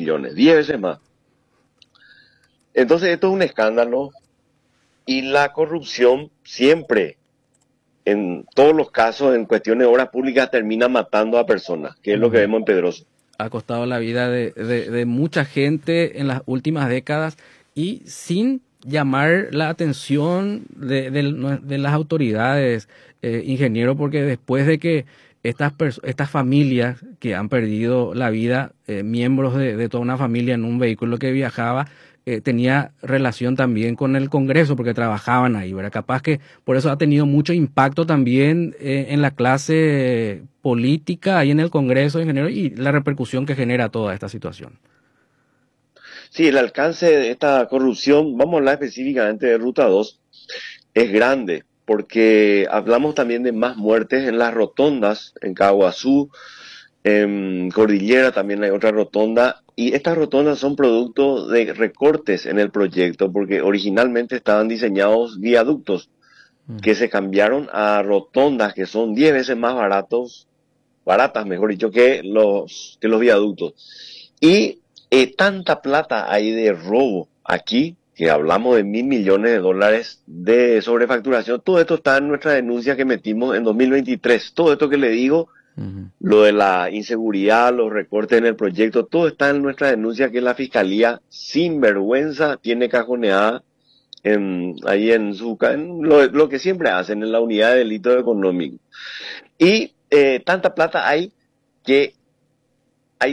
millones, 10 veces más. Entonces esto es un escándalo y la corrupción siempre, en todos los casos, en cuestiones de obras públicas, termina matando a personas, que es lo que vemos en Pedroso. Ha costado la vida de mucha gente en las últimas décadas y sin llamar la atención de las autoridades, ingeniero, porque después de que estas familias que han perdido la vida, miembros de toda una familia en un vehículo que viajaba, tenía relación también con el Congreso porque trabajaban ahí, ¿verdad? Capaz que por eso ha tenido mucho impacto también en la clase política ahí en el Congreso, ingeniero, y la repercusión que genera toda esta situación. Sí, el alcance de esta corrupción, vamos a hablar específicamente de Ruta 2, es grande, porque hablamos también de más muertes en las rotondas, en Caguazú, en Cordillera también hay otra rotonda, y estas rotondas son producto de recortes en el proyecto, porque originalmente estaban diseñados viaductos que se cambiaron a rotondas que son 10 veces más baratas, mejor dicho, que los viaductos. Y tanta plata hay de robo aquí, que hablamos de $1.000 millones de sobrefacturación. Todo esto está en nuestra denuncia que metimos en 2023. Todo esto que le digo, lo de la inseguridad, los recortes en el proyecto, todo está en nuestra denuncia que la Fiscalía, sin vergüenza, tiene cajoneada ahí en lo que siempre hacen en la unidad de delitos económicos. Y tanta plata hay que hay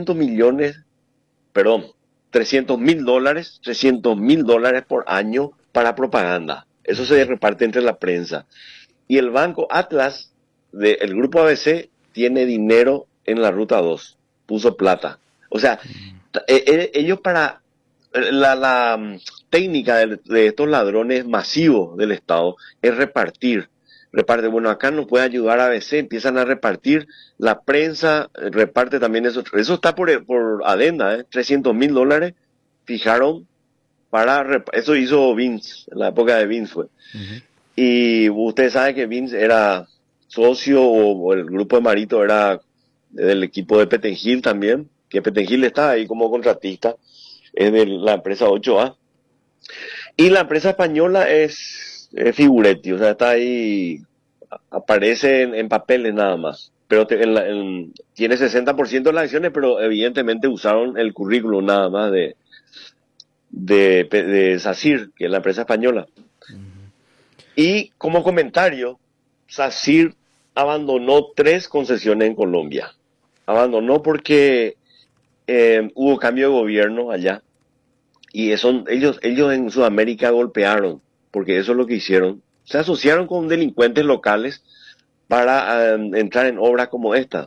300.000 dólares por año para propaganda. Eso se reparte entre la prensa. Y el Banco Atlas del Grupo ABC tiene dinero en la Ruta 2. Puso plata. O sea, ellos para la técnica de estos ladrones masivos del Estado es repartir. Bueno, acá nos puede ayudar ABC, empiezan a repartir, la prensa reparte también eso. Eso está por adenda, $300.000 fijaron eso hizo Vince, en la época de Vince fue. Y usted sabe que Vince era socio o el grupo de Marito era del equipo de Petengil también, que Petengil está ahí como contratista, es de la empresa 8A. Y la empresa española es Figuretti, o sea, está ahí, aparece en papeles nada más. Pero tiene 60% de las acciones, pero evidentemente usaron el currículum nada más de SACIR, que es la empresa española. Y como comentario, SACIR abandonó 3 concesiones en Colombia. Abandonó porque hubo cambio de gobierno allá. Y ellos en Sudamérica golpearon, porque eso es lo que hicieron. Se asociaron con delincuentes locales para entrar en obras como esta.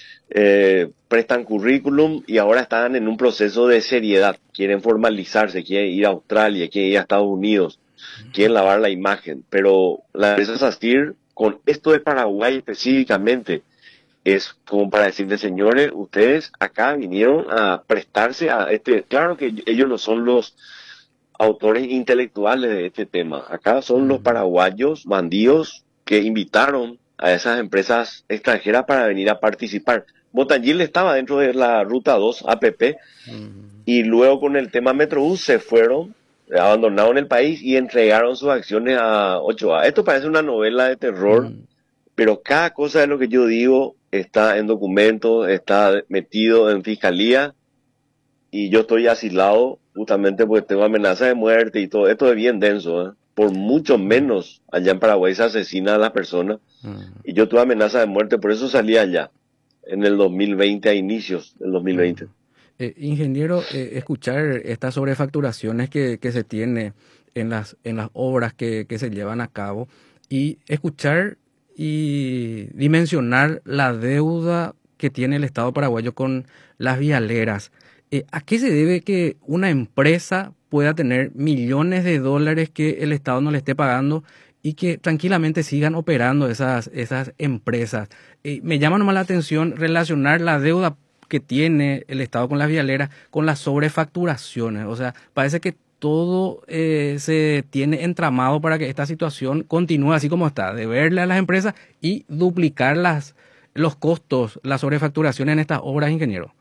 Prestan currículum y ahora están en un proceso de seriedad. Quieren formalizarse, quieren ir a Australia, quieren ir a Estados Unidos, quieren lavar la imagen. Pero la empresa SACIR, con esto de Paraguay específicamente, es como para decirle, señores, ustedes acá vinieron a prestarse a claro que ellos no son los autores intelectuales de este tema, acá son los paraguayos bandidos que invitaron a esas empresas extranjeras para venir a participar. Botangil estaba dentro de la Ruta 2 APP y luego con el tema Metrobús se fueron, abandonaron el país y entregaron sus acciones a 8A. Esto parece una novela de terror, pero cada cosa de lo que yo digo está en documentos, está metido en fiscalía y yo estoy asilado justamente porque tengo amenaza de muerte y todo. Esto es bien denso, ¿eh? Por mucho menos allá en Paraguay se asesina a las personas y yo tuve amenaza de muerte, por eso salí allá en el 2020, a inicios del 2020. Ingeniero, escuchar estas sobrefacturaciones que se tiene en las obras que se llevan a cabo y escuchar y dimensionar la deuda que tiene el Estado paraguayo con las vialeras. ¿A qué se debe que una empresa pueda tener millones de dólares que el Estado no le esté pagando y que tranquilamente sigan operando esas empresas? Me llama nomás la atención relacionar la deuda que tiene el Estado con las vialeras con las sobrefacturaciones. O sea, parece que todo se tiene entramado para que esta situación continúe así como está, deberle a las empresas y duplicar los costos, la sobrefacturación en estas obras, ingeniero.